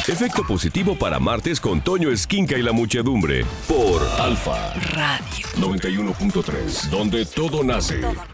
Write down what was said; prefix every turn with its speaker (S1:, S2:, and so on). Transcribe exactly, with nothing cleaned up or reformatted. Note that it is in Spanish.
S1: Efecto positivo para martes con Toño Esquinca y la muchedumbre. Por Alfa
S2: Radio
S1: noventa y uno punto tres, donde todo nace.
S2: Todo.